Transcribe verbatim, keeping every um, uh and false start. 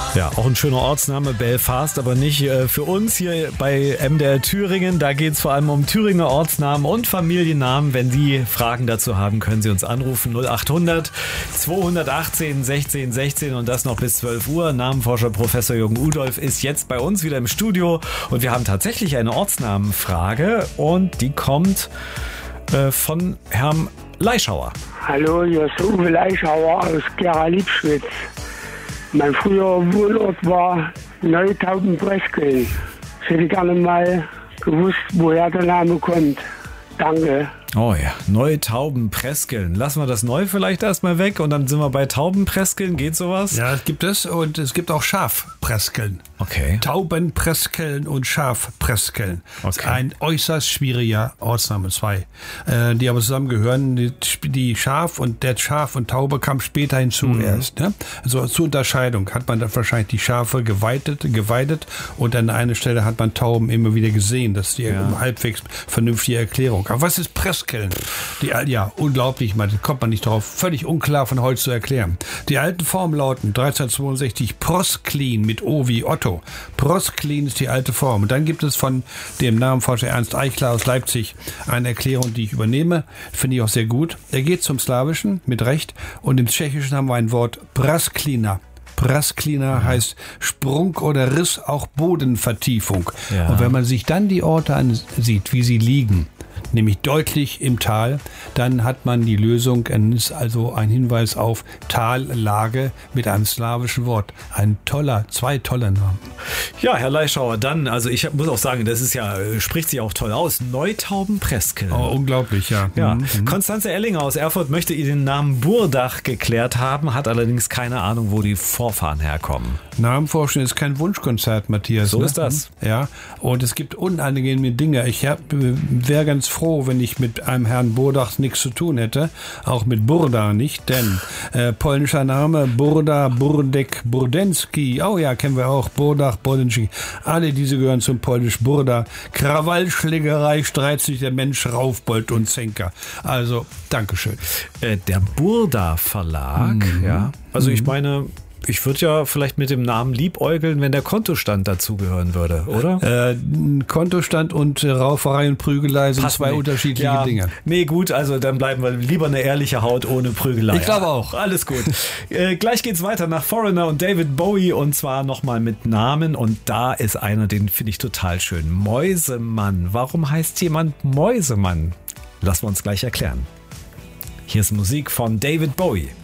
Ja, auch ein schöner Ortsname, Belfast, aber nicht äh, für uns hier bei M D R Thüringen. Da geht es vor allem um Thüringer Ortsnamen und Familiennamen. Wenn Sie Fragen dazu haben, können Sie uns anrufen. null acht hundert zweihundertachtzehn sechzehn sechzehn und das noch bis zwölf Uhr. Namenforscher Professor Jürgen Udolph ist jetzt bei uns wieder im Studio und wir haben tatsächlich eine Ortsnamenfrage und die kommt äh, von Herrn Leischauer. Hallo, hier ist Uwe Leischauer aus Gera-Liebschwitz. Mein früherer Wohnort war Neutauben-Preskeln. Ich hätte gerne mal gewusst, woher der Name kommt. Danke. Oh ja, Neutauben-Preskeln. Lassen wir das Neu vielleicht erstmal weg und dann sind wir bei Taubenpreskeln. Geht sowas? Ja, das gibt es und es gibt auch Schafpreskeln. Okay. Taubenpreskeln und Schafpreskeln. Okay. Ein äußerst schwieriger Ortsname, zwei, äh, die aber zusammengehören. Die, die Schaf und der Schaf und Taube kam später hinzu mhm. erst. Ne? Also zur Unterscheidung hat man da wahrscheinlich die Schafe geweidet, geweidet und an einer Stelle hat man Tauben immer wieder gesehen. Das ist die ja. halbwegs vernünftige Erklärung. Aber was ist Preskeln? Die, ja, unglaublich, man, da kommt man nicht drauf. Völlig unklar von heute zu erklären. Die alten Formen lauten dreizehnhundertzweiundsechzig Prosklin mit O wie Otto. Prosklin ist die alte Form. Und dann gibt es von dem Namenforscher Ernst Eichler aus Leipzig eine Erklärung, die ich übernehme. Finde ich auch sehr gut. Er geht zum Slawischen mit Recht und im Tschechischen haben wir ein Wort Prasklina. Prasklina heißt Sprung oder Riss, auch Bodenvertiefung. Ja. Und wenn man sich dann die Orte ansieht, wie sie liegen, nämlich deutlich im Tal, dann hat man die Lösung, ist also ein Hinweis auf Tallage mit einem slawischen Wort. Ein toller, zwei tolle Namen. Ja, Herr Leischauer, dann, also ich muss auch sagen, das ist ja, spricht sich auch toll aus, Neutauben-Preskeln. Oh, unglaublich, ja. ja. Mhm. Konstanze Ellinger aus Erfurt möchte Ihnen den Namen Burdach geklärt haben, hat allerdings keine Ahnung, wo die Vorfahren herkommen. Namenforschen ist kein Wunschkonzert, Matthias. So ne? ist das. Ja, und es gibt unangenehme Dinge. Ich wäre ganz froh, wenn ich mit einem Herrn Burdach nichts zu tun hätte. Auch mit Burda nicht, denn äh, polnischer Name Burda, Burdek, Burdenski. Oh ja, kennen wir auch. Burdach, Burdenski. Alle diese gehören zum polnisch Burda. Krawallschlägerei, streit sich der Mensch, Raufbold und Zenker. Also, Dankeschön. Äh, der Burda Verlag, mhm. ja. Also mhm. ich meine... Ich würde ja vielleicht mit dem Namen liebäugeln, wenn der Kontostand dazugehören würde, oder? Äh, Kontostand und äh, Rauferei und Prügelei sind Passt zwei nicht. unterschiedliche ja, Dinge. Nee, gut, also dann bleiben wir lieber eine ehrliche Haut ohne Prügelei. Ich glaube auch. Alles gut. äh, gleich geht's weiter nach Foreigner und David Bowie und zwar nochmal mit Namen und da ist einer, den finde ich total schön. Mäusemann. Warum heißt jemand Mäusemann? Lassen wir uns gleich erklären. Hier ist Musik von David Bowie.